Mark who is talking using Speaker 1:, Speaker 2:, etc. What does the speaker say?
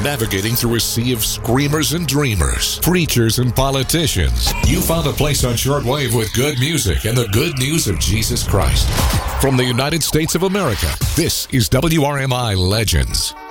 Speaker 1: navigating through a sea of screamers and dreamers, preachers and politicians, you found a place on shortwave with good music and the good news of Jesus Christ. From the United States of America, this is WRMI Legends.